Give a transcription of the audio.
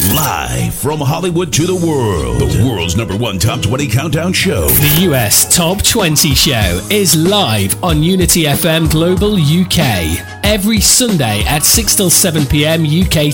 Live from Hollywood to the world, the world's #1 Top 20 Countdown Show. The US Top 20 Show is live on Unity FM Global UK. Every Sunday at 6 till 7 p.m. UK